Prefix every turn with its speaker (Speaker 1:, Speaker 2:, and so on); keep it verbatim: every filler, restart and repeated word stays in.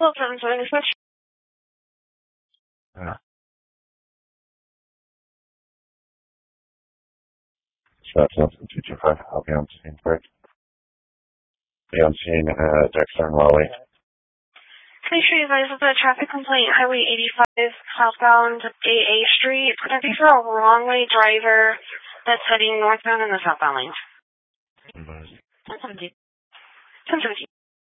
Speaker 1: Well, seven seventy six.
Speaker 2: Yeah. Shot something two two five. I'll be on scene. Correct. Be on scene. Uh, Dexter and Raleigh.
Speaker 1: Please be advised of the traffic complaint, Highway eighty-five, southbound A A Street. It's going to be for a wrong-way driver that's heading northbound in the southbound lane.
Speaker 2: Advised.
Speaker 1: ten seventeen. ten seventeen.